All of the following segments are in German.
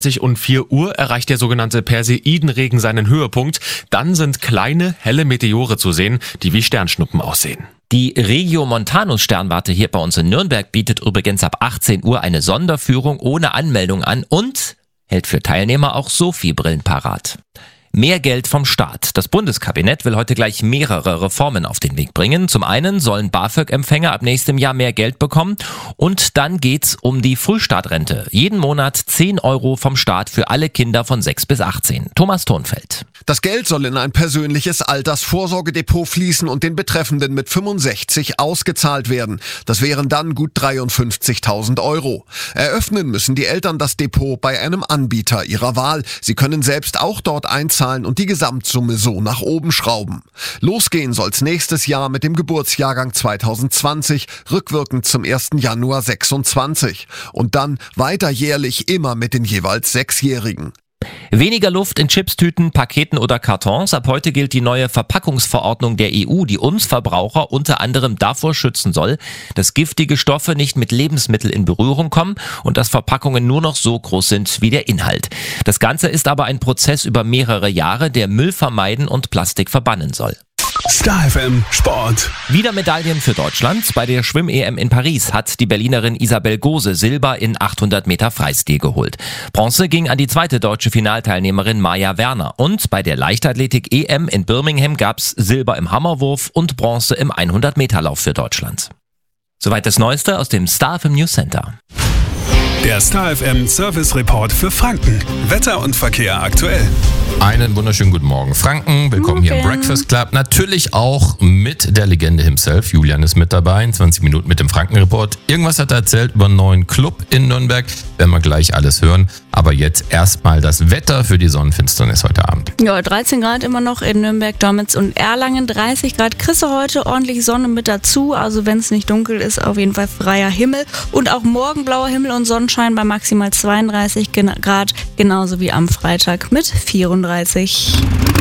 und 4 Uhr erreicht der sogenannte Perseidenregen seinen Höhepunkt. Dann sind kleine, helle Meteore zu sehen, die wie Sternschnuppen aussehen. Die Regiomontanus-Sternwarte hier bei uns in Nürnberg bietet übrigens ab 18 Uhr eine Sonderführung ohne Anmeldung an und hält für Teilnehmer auch SOFI-Brillen parat. Mehr Geld vom Staat. Das Bundeskabinett will heute gleich mehrere Reformen auf den Weg bringen. Zum einen sollen BAföG-Empfänger ab nächstem Jahr mehr Geld bekommen und dann geht's um die Frühstartrente. Jeden Monat 10 Euro vom Staat für alle Kinder von 6 bis 18. Thomas Thonfeld. Das Geld soll in ein persönliches Altersvorsorgedepot fließen und den Betreffenden mit 65 ausgezahlt werden. Das wären dann gut 53.000 Euro. Eröffnen müssen die Eltern das Depot bei einem Anbieter ihrer Wahl. Sie können selbst auch dort einzahlen und die Gesamtsumme so nach oben schrauben. Losgehen soll's nächstes Jahr mit dem Geburtsjahrgang 2020, rückwirkend zum 1. Januar 26. Und dann weiter jährlich immer mit den jeweils 6-Jährigen. Weniger Luft in Chipstüten, Paketen oder Kartons. Ab heute gilt die neue Verpackungsverordnung der EU, die uns Verbraucher unter anderem davor schützen soll, dass giftige Stoffe nicht mit Lebensmitteln in Berührung kommen und dass Verpackungen nur noch so groß sind wie der Inhalt. Das Ganze ist aber ein Prozess über mehrere Jahre, der Müll vermeiden und Plastik verbannen soll. Star FM Sport. Wieder Medaillen für Deutschland. Bei der Schwimm-EM in Paris hat die Berlinerin Isabel Gose Silber in 800 Meter Freistil geholt. Bronze ging an die zweite deutsche Finalteilnehmerin Maja Werner. Und bei der Leichtathletik-EM in Birmingham gab's Silber im Hammerwurf und Bronze im 100-Meter-Lauf für Deutschland. Soweit das Neueste aus dem Star FM News Center. Der Star FM Service Report für Franken. Wetter und Verkehr aktuell. Einen wunderschönen guten Morgen, Franken. Willkommen hier im Breakfast Club. Natürlich auch mit der Legende himself. Julian ist mit dabei in 20 Minuten mit dem Franken-Report. Irgendwas hat er erzählt über einen neuen Club in Nürnberg. Werden wir gleich alles hören. Aber jetzt erstmal das Wetter für die Sonnenfinsternis heute Abend. Ja, 13 Grad immer noch in Nürnberg, Dormitz und Erlangen. 30 Grad kriegst du heute, ordentlich Sonne mit dazu. Also wenn es nicht dunkel ist, auf jeden Fall freier Himmel. Und auch morgen blauer Himmel und Sonnenschein bei maximal 32 Grad. Genauso wie am Freitag mit 34.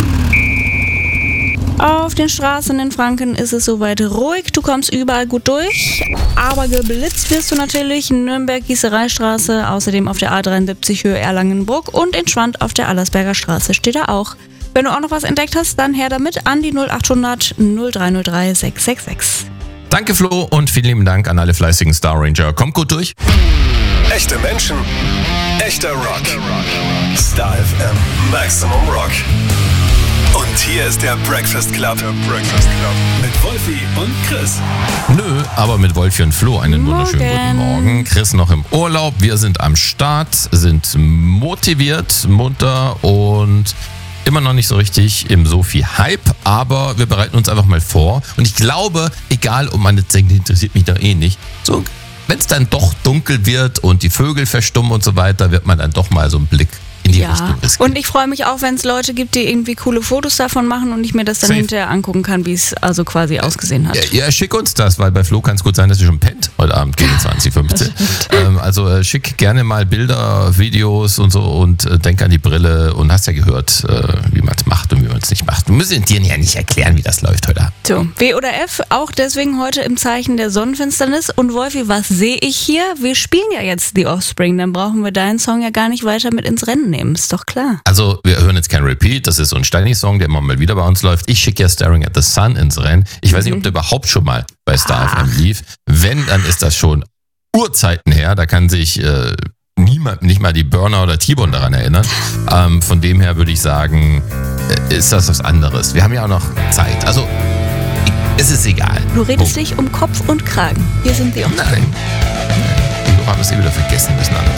Auf den Straßen in Franken ist es soweit ruhig. Du kommst überall gut durch. Aber geblitzt wirst du natürlich. Nürnberg, Gießereistraße, außerdem auf der A73 Höhe Erlangenburg und in Schwand auf der Allersberger Straße steht er auch. Wenn du auch noch was entdeckt hast, dann her damit an die 0800 0303 666. Danke Flo und vielen lieben Dank an alle fleißigen Star Ranger. Kommt gut durch. Echte Menschen, echter Rock. Star FM Maximum Rock. Und hier ist der Breakfast Club. Mit Wolfi und Chris. Nö, aber mit Wolfi und Flo einen wunderschönen guten Morgen. Chris noch im Urlaub. Wir sind am Start, sind motiviert, munter und immer noch nicht so richtig im Sophie-Hype, aber wir bereiten uns einfach mal vor. Und ich glaube, egal, ob man jetzt denkt, interessiert mich doch eh nicht, so, wenn es dann doch dunkel wird und die Vögel verstummen und so weiter, wird man dann doch mal so einen Blick in die Richtung riskieren. Und ich freue mich auch, wenn es Leute gibt, die irgendwie coole Fotos davon machen und ich mir das dann hinterher angucken kann, wie es also quasi ausgesehen hat. Ja, schick uns das, weil bei Flo kann es gut sein, dass ihr schon pennt heute Abend gegen 20:15. Also schick gerne mal Bilder, Videos und so und denk an die Brille und hast ja gehört, wie man es macht und wie man es nicht macht. Wir müssen dir ja nicht erklären, wie das läuft heute Abend. So, W oder F, auch deswegen heute im Zeichen der Sonnenfinsternis. Und Wolfi, was sehe ich hier? Wir spielen ja jetzt The Offspring, dann brauchen wir deinen Song ja gar nicht weiter mit ins Rennen nehmen, ist doch klar. Also wir hören jetzt kein Repeat, das ist so ein Steini-Song, der immer mal wieder bei uns läuft. Ich schicke ja Staring at the Sun ins Rennen. Ich weiß nicht, ob der überhaupt schon mal bei Star FM lief. Wenn, dann ist das schon Urzeiten her, da kann sich niemand, nicht mal die Burner oder T-Bone daran erinnern. Von dem her würde ich sagen, ist das was anderes. Wir haben ja auch noch Zeit, also es ist egal. Du redest dich um Kopf und Kragen. Wir sind The Offspring. Nein. Die Woche haben wir es wieder vergessen müssen.